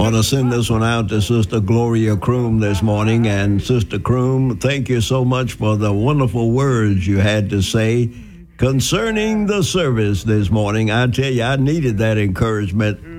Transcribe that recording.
Want to send this one out to Sister Gloria Kroom this morning. And Sister Kroom, thank you so much for the wonderful words you had to say concerning the service this morning. I tell you, I needed that encouragement.